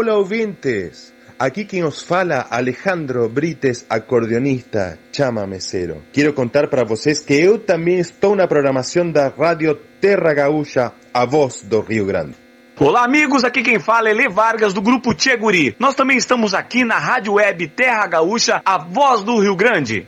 Olá, ouvintes! Aqui quem os fala, Alejandro Brites, acordeonista, chamamecero. Quero contar para vocês que eu também estou na programação da Rádio Terra Gaúcha, a voz do Rio Grande. Olá, amigos, aqui quem fala é Lê Vargas, do Grupo Tchê Guri. Nós também estamos aqui na Rádio Web Terra Gaúcha, a voz do Rio Grande.